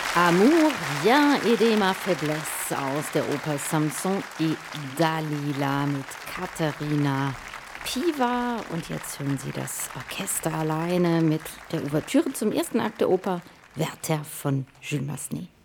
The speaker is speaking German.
Amour, bien aider ma faiblesse aus der Oper Samson et Dalila mit Katharina Piwa. Und jetzt hören Sie das Orchester alleine mit der Ouvertüre zum ersten Akt der Oper Werther von Jules Massenet.